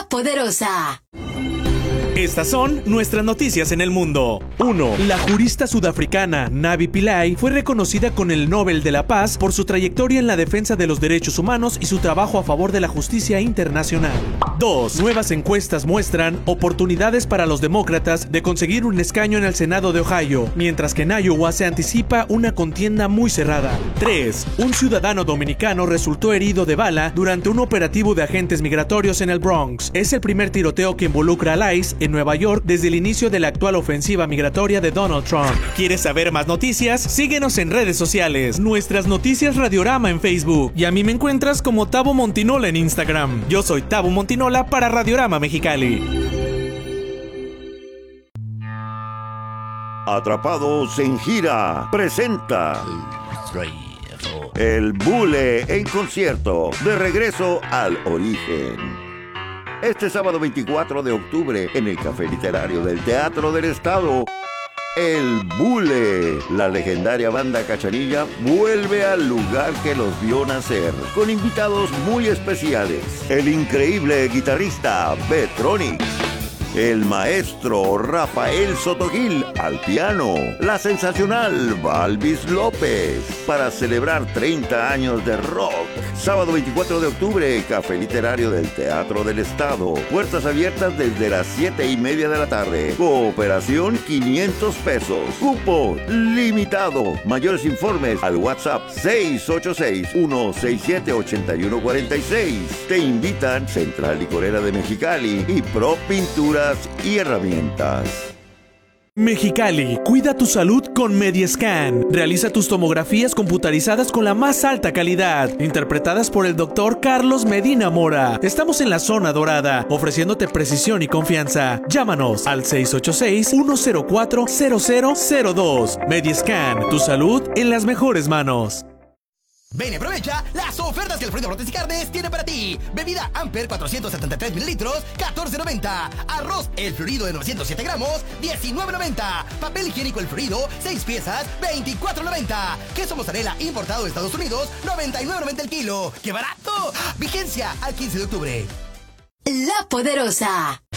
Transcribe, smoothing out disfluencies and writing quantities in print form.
Poderosa. Estas son nuestras noticias en el mundo. 1. La jurista sudafricana Navi Pillay fue reconocida con el Nobel de la Paz por su trayectoria en la defensa de los derechos humanos y su trabajo a favor de la justicia internacional. 2. Nuevas encuestas muestran oportunidades para los demócratas de conseguir un escaño en el Senado de Ohio, mientras que en Iowa se anticipa una contienda muy cerrada. 3. Un ciudadano dominicano resultó herido de bala durante un operativo de agentes migratorios en el Bronx. Es el primer tiroteo que involucra al ICE en Nueva York desde el inicio de la actual ofensiva migratoria de Donald Trump. ¿Quieres saber más noticias? Síguenos en redes sociales. Nuestras noticias Radiorama en Facebook. Y a mí me encuentras como Tabo Montinola en Instagram. Yo soy Tabo Montinola para Radiorama Mexicali. Atrapados en Gira presenta El Bule en concierto, de regreso al origen. Este sábado 24 de octubre, en el Café Literario del Teatro del Estado, El Bule, la legendaria banda Cachanilla, vuelve al lugar que los vio nacer, con invitados muy especiales. El increíble guitarrista Betronics, el maestro Rafael Sotogil al piano, la sensacional Balvis López, para celebrar 30 años de rock. Sábado 24 de octubre, Café Literario del Teatro del Estado. Puertas abiertas desde las 7:30 de la tarde. Cooperación 500 pesos. Cupo limitado. Mayores informes al WhatsApp 686-167-8146. Te invitan Central Licorera de Mexicali y Pro Pinturas y Herramientas. Mexicali, cuida tu salud con Mediascan. Realiza tus tomografías computarizadas con la más alta calidad, interpretadas por el doctor Carlos Medina Mora. Estamos en la zona dorada, ofreciéndote precisión y confianza. Llámanos al 686-104-0002. Mediascan, tu salud en las mejores manos. Ven y aprovecha las ofertas que Alfredo Brotes y Carnes tiene para ti. Bebida Amper 473 mililitros, $14.90. Arroz El Florido de 907 gramos, $19.90. Papel higiénico El Florido, 6 piezas, $24.90. Queso mozzarella importado de Estados Unidos, $99.90 el kilo. ¡Qué barato! Vigencia al 15 de octubre. La Poderosa.